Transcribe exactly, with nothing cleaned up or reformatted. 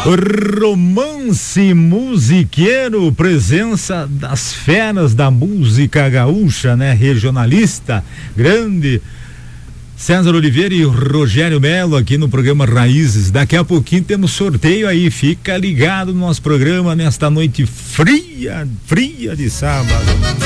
Romance musiqueiro, presença das feras da música gaúcha, né? Regionalista, grande César Oliveira e Rogério Melo aqui no programa Raízes. Daqui a pouquinho temos sorteio aí, fica ligado no nosso programa nesta noite fria, fria de sábado.